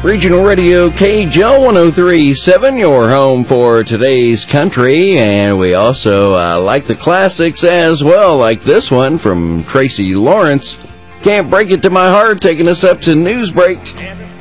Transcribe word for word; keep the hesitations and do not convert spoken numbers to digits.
Regional Radio K J O one oh three point seven, your home for today's country, and we also uh, like the classics as well, like this one from Tracy Lawrence, Can't Break It to My Heart, taking us up to Newsbreak.